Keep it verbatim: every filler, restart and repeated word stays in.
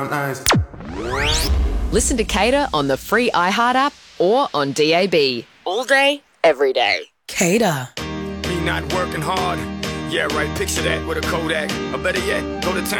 Nice. Listen to Cater on the free iHeart app or on D A B. All day, every day. Cater. Me not working hard. Yeah, right. Picture that with a Kodak. Or better yet, go to town.